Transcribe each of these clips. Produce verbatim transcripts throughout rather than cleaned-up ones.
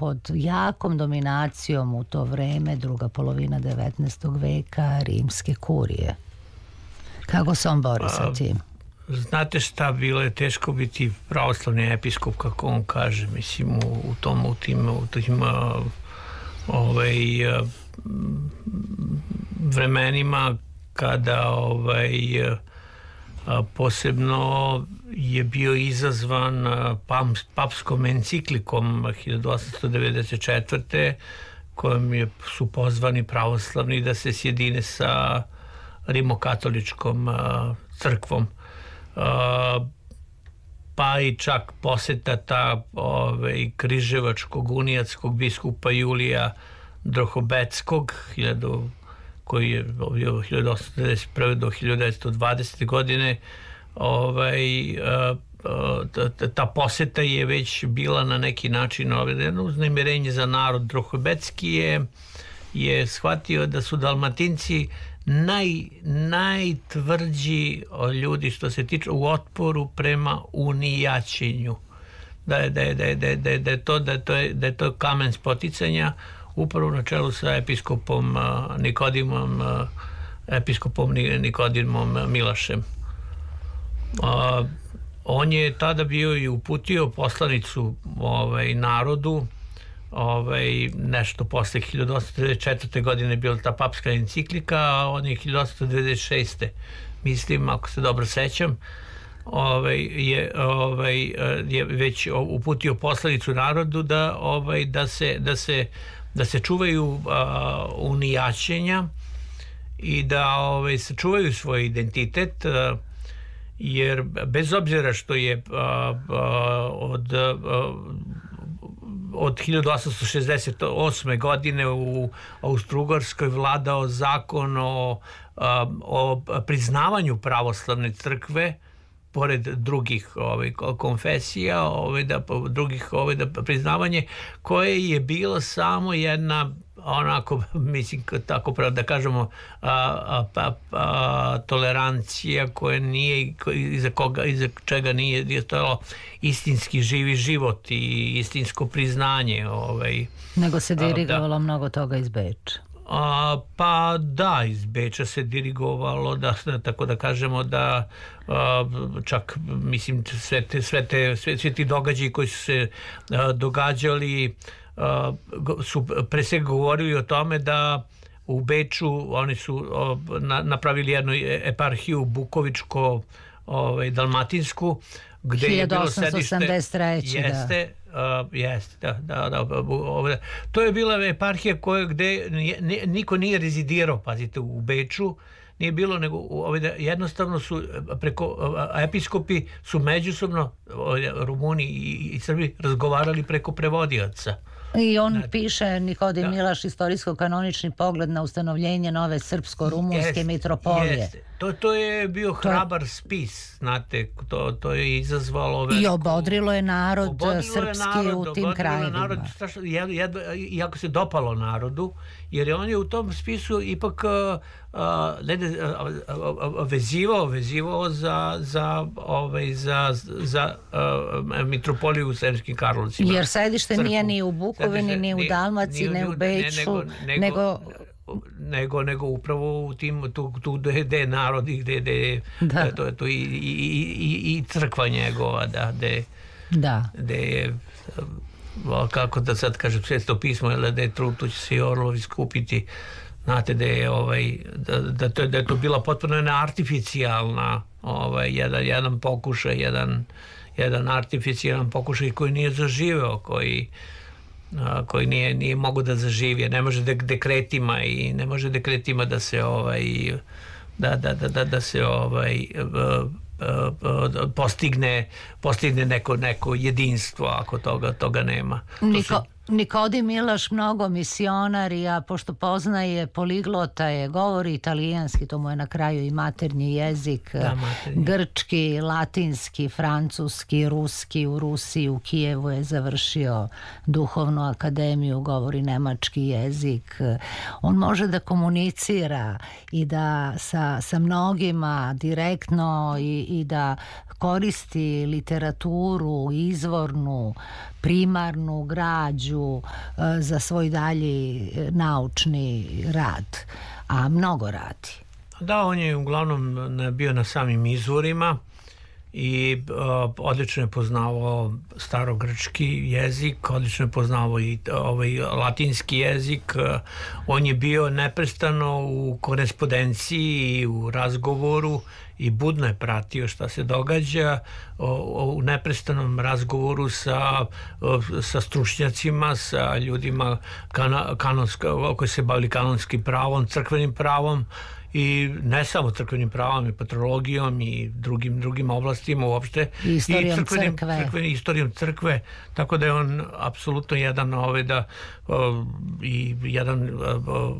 pod jakom dominacijom u to vreme, druga polovina devetnaestog veka, rimske kurije. Kako se on bori sa tim? Znate šta, bilo je teško biti pravoslavni episkop, kako on kaže, mislim, u, u tom, u tim, u tim ovaj, vremenima kada ovaj, posebno je bio izazvan papskom enciklikom hiljadu osamsto devedeset četvrte kojom je, su pozvani pravoslavni da se sjedine sa rimokatoličkom crkvom. Pa i čak poseta ta ovaj, križevačkog unijatskog biskupa Julija Drohobeckog hiljadu koji je bio hiljadu osamsto devedeset prve do hiljadu devetsto dvadesete godine. Ovaj, ta poseta je već bila na neki način jedno uznemirenje za narod. Drohobecki je, je shvatio da su Dalmatinci naj, najtvrđi ljudi što se tiče u otporu prema unijaćenju. Da je, da je, da je, da je, da je, da je, to, da je, to, da je to kamen spoticanja, upravo na čelu sa episkopom Nikodimom, episkopom Nikodimom Milašem. On je tada bio i uputio poslanicu ovaj, narodu, ovaj, nešto posle hiljadu osamsto devedeset četvrte godine bila ta papska enciklika, a on je hiljadu osamsto devedeset šeste mislim, ako se dobro sećam, ovaj, je, ovaj, je već uputio poslanicu narodu da, ovaj, da se, da se da se čuvaju uh, unijaćenja i da ovaj, se čuvaju svoj identitet, uh, jer bez obzira što je uh, uh, od uh, od hiljadu osamsto šezdeset osme godine u Austro-Ugarskoj vladao zakon o, uh, o priznavanju pravoslavne crkve pored drugih ovaj, konfesija, ovaj, da, drugih ovaj, da, priznavanje koje je bilo samo jedna onako, mislim, tako pravo da kažemo, a, a, a, a, tolerancija koja nije, iza, koga, iza čega nije, nije stojalo istinski živi život i istinsko priznanje. Ovaj, nego se dirigovalo a, da, mnogo toga iz Beča. A, pa da, iz Beča se dirigovalo, da, da, tako da kažemo da a, čak, mislim, sve te, sve te, sve, sve ti događaji koji su se a, događali a, su pre svega govorili o tome da u Beču oni su a, na, napravili jednu eparhiju Bukovičko, ovaj, dalmatinsku, gde je bilo sedište, jeste, uh, jeste, da, da, da, da, to je bila eparhija koja gde niko nije rezidirao, pazite, u Beču nije bilo, nego jednostavno su preko, episkopi su međusobno, Rumuni i Srbi, razgovarali preko prevodioca. I on znači, piše, Nikodim da. Milaš, istorijsko-kanonični pogled na ustanovljenje nove srpsko-rumunske jest, mitropolije. Jeste. To, to je bio hrabar spis, znate, to, to je izazvalo veliku... I obodrilo je narod obodrilo srpski je narod, u tim krajevima. Narod, strašno, jedva, iako se dopalo narodu, jer je on je u tom spisu ipak uh, ne, uh, vezivao, vezivao za, za, ovaj, za, za uh, mitropoliju u Sremskim Karlovcima. Jer sedište crku. Nije ni u Bukovini, ni u Dalmaciji, ni u Beču, ne, nego... nego nego nego upravo u tim tu tu gde je narod i gde gde da. to je to i i i i crkva njegova, da gde da gde je, kako da sad kažem, Sveto pismo, da je truto će se i orlovi skupiti, znate, da je ovaj da, da to da je to bila potpuno jedna artificijalna ovaj jedan jedan pokušaj, jedan jedan artificijalan pokušaj koji nije zaživeo, koji koji nije, nije mogu da zaživi, ne može de, dekretima i ne može dekretima da se ovaj da, da, da, da, da se ovaj postigne postigne neko, neko jedinstvo ako toga, toga nema. Niko, to su... Nikodim Milaš mnogo misionar, a pošto poznaje, poliglota je, govori italijanski, to mu je na kraju i maternji jezik, da, maternji. Grčki, latinski, francuski, ruski, u Rusiji, u Kijevu je završio duhovnu akademiju, govori nemački jezik. On može da komunicira i da sa, sa mnogima direktno i, i da koristi literaturu izvornu, primarnu građu za svoj dalji naučni rad, a mnogo radi. Da, on je uglavnom bio na samim izvorima i uh, odlično je poznavao starogrčki jezik, odlično je poznavao i ovaj latinski jezik. Uh, on je bio neprestano u korespondenciji i u razgovoru i budno je pratio šta se događa, uh, u neprestanom razgovoru sa, uh, sa stručnjacima, sa ljudima kana, kanonska, koji se bavili kanonskim pravom, crkvenim pravom, i ne samo crkvenim pravom i patrologijom i drugim drugim oblastima uopšte, i istorijom i crkvenim, crkve. crkvenim istorijom crkve, tako da je on apsolutno jedan ove da o, i jedan o,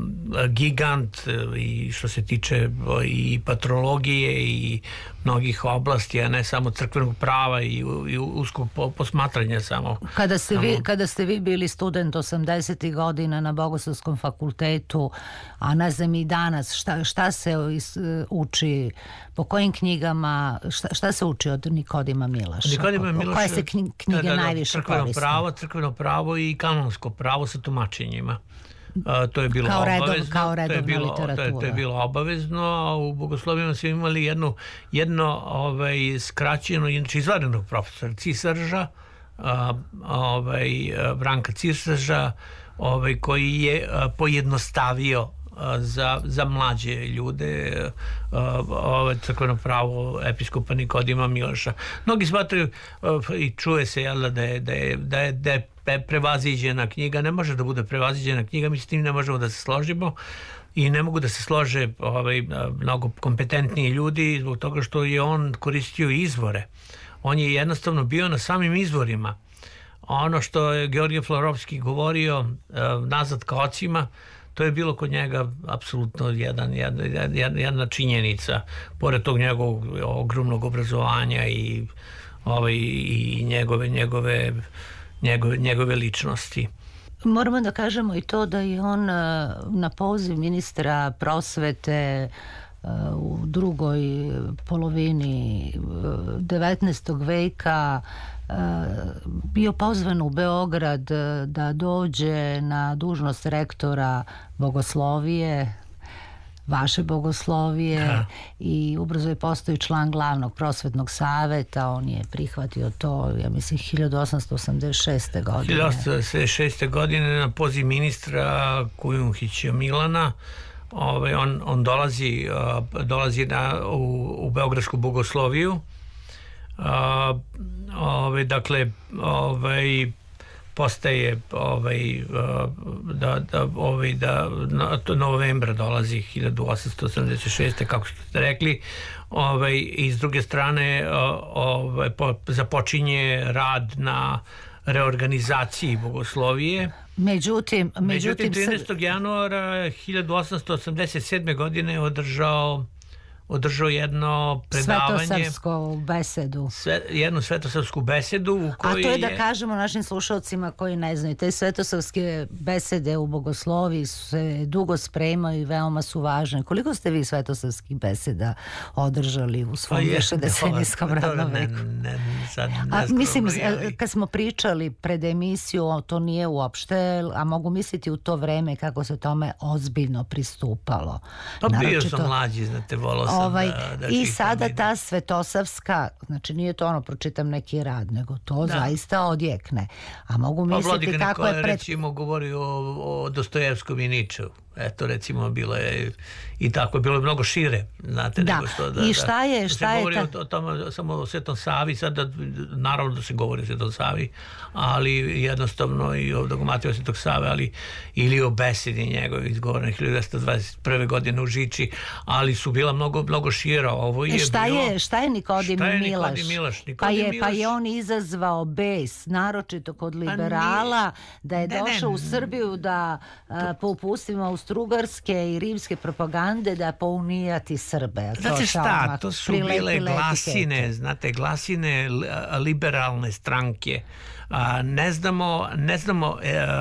gigant i što se tiče o, i patrologije i mnogih oblasti, a ne samo crkvenog prava i, i uskog posmatranja samo. Kada ste, samo... vi, kada ste vi bili student osamdesetih godina na Bogoslovskom fakultetu, a ne znam i danas, šta, šta se uči, po kojim knjigama, šta, šta se uči od Nikodima Milaša? Nikodima Milaša, koje se knjige da, da, da, najviše crkveno koriste? Pravo, crkveno pravo i kanonsko pravo sa tumačenjima. Uh, to je bilo kao redov, obavezno, kao to je bilo, literatura. To je, to je bilo obavezno, a u bogoslovima smo imali jednu, jedno ovaj, skraćeno, inače izvanrednog profesora Cisarža, uh, ovaj, Branka Cisarža, ovaj, koji je uh, pojednostavio za, za mlađe ljude ovo crkveno pravo episkopa Nikodima Milaša. Mnogi smatraju i čuje se jel, da je, da je, da je, da je prevaziđena knjiga. Ne može da bude prevaziđena knjiga, mi s tim ne možemo da se složimo i ne mogu da se slože ovaj, mnogo kompetentniji ljudi zbog toga što je on koristio izvore. On je jednostavno bio na samim izvorima. Ono što je Georgije Florovski govorio nazad ka ocima, to je bilo kod njega apsolutno jedan, jedna, jedna, jedna činjenica, pored tog njegovog ogromnog obrazovanja i, ovaj, i njegove, njegove, njegove, njegove ličnosti. Moramo da kažemo i to da je on na poziv ministra prosvete u drugoj polovini devetnaestog veka bio pozvan u Beograd da dođe na dužnost rektora bogoslovije, vaše bogoslovije, da. I ubrzo je postao član glavnog prosvetnog saveta. On je prihvatio to, ja mislim, hiljadu osamsto osamdeset šeste godine. hiljadu osamsto osamdeset šeste godine na poziv ministra Kujundžića Milana. Ove, on, on dolazi, uh, dolazi na, u, u Beogradsku bogosloviju. Uh, ove, dakle, ovaj, postaje ovaj, uh, da, da, ovaj, da na, novembra dolazi hiljadu osamsto osamdeset šeste kako ste rekli. Ovaj, i s druge strane uh, ovaj, po, započinje rad na reorganizaciji bogoslovije. Međutim, međutim, međutim trinaestog januara hiljadu osamsto osamdeset sedme godine održao održao jedno predavanje, svetosavsku besedu. Sve, jednu svetosavsku besedu u kojoj A to je, da kažemo našim slušalcima koji ne znaju, te svetosavske besede u bogosloviji se dugo spremaju i veoma su važne. Koliko ste vi svetosavskih beseda održali u svom višedecenijskom radnom veku? Ne, ne, sad ne a, mislim, kad smo pričali pred emisiju, to nije uopšte, a mogu misliti u to vreme kako se tome ozbiljno pristupalo. Pa bio Naročito, sam mlađi, znate, volao sam ovaj, da, da i sada ta svetosavska, znači nije to ono pročitam neki rad, nego to da. Zaista odjekne. A mogu misliti pa, kako je pred... recimo govori o, o Dostojevskom i Ničevu. Eto, recimo, bilo je i tako je bilo mnogo šire, znate, da. nego što da, I šta je, da, šta se je govori ta... o tome samo o Svetom Savi, sada naravno da se govori o Svetom Savi, ali jednostavno i o dogmati o Svetog Save, ali ili o besedi njegove izgovorene hiljadu dvesta dvadeset prve godine u Žiči, ali su bila mnogo, mnogo šira. Ovo je šta, bio... je, šta je Nikodim šta je Milaš? Nikodim Milaš? Nikodim pa, je, Milaš... pa je on izazvao bes, naročito kod liberala, da je ne, došao ne, u Srbiju da to... po upustvima Austrougarske i rimske propagande da pounijati Srbe. Znate šta, to su bile glasine, znate, glasine liberalne stranke. A, ne znamo, ne znamo e, e,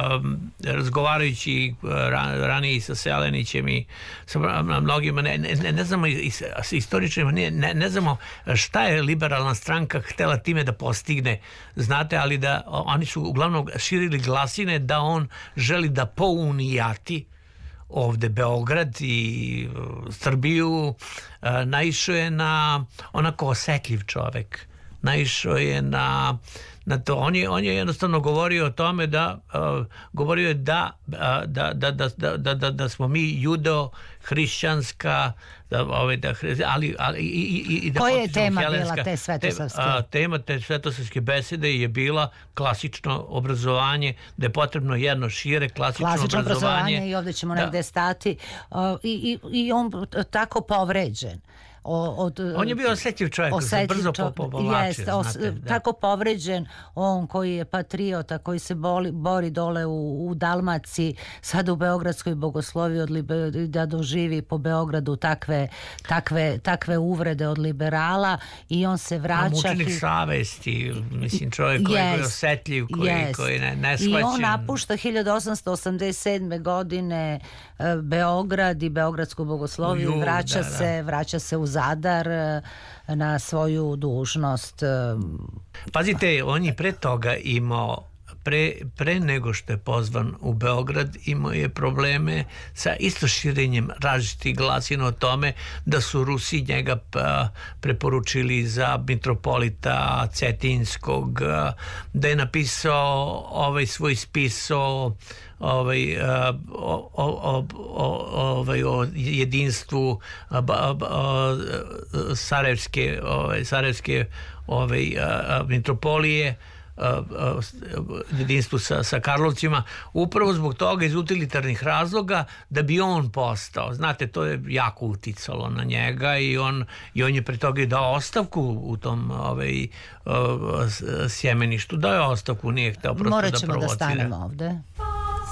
razgovarajući ranije sa Selenićem i sa mnogima, ne, ne, ne znamo i sa istoričarima, ne, ne, ne znamo šta je liberalna stranka htela time da postigne, znate, ali da oni su uglavnom širili glasine da on želi da pounijati ovde Beograd i Srbiju. E, naišao je na onako osetljiv čovek, naišao je na na to. On je, on je jednostavno govorio o tome da uh, govorio je da, uh, da, da, da, da, da, da smo mi judo-hrišćanska da, ove, da, ali, ali i, i, i da koja je tema helenska, bila te svetosavske? Te, uh, tema te svetosavske besede je bila klasično obrazovanje, da je potrebno jedno šire klasično, klasično obrazovanje. obrazovanje i ovdje ćemo da. negde stati uh, i, i, i on tako povređen. Od, on je bio osjetljiv čovjek, osjetljiv brzo čovjek, povlačio, jest, os, tako povređen, on koji je patriota, koji se boli, bori dole u, u Dalmaciji, sad u Beogradskoj bogoslovi od liber, da doživi po Beogradu takve, takve, takve uvrede od liberala i on se vraća. Mučenik hi... savesti, mislim, čovjek koji jest, je osjetljiv, koji, jest. koji ne, ne shvaćen. I on napušta hiljadu osamsto osamdeset sedme godine Beograd i Beogradsku bogosloviju i vraća, da, se, da. vraća se u Zadar na svoju dužnost. Pazite, on je pre toga imao, pre, pre nego što je pozvan u Beograd, imao je probleme sa isto širenjem različitih glasina o tome da su Rusi njega preporučili za mitropolita Cetinskog, da je napisao ovaj svoj spis o ovaj o, o, o, ovaj o jedinstvu Sarajevske ovaj Sarajevske ovaj mitropolije, jedinstvu sa, sa Karlovcima, upravo zbog toga iz utilitarnih razloga da bi on postao, znate, to je jako uticalo na njega i on, i on je pre toga i dao ostavku u tom ovaj, sjemeništu, dao je ostavku, nije hteo prosto da provocira. Morat ćemo da stanemo ovde.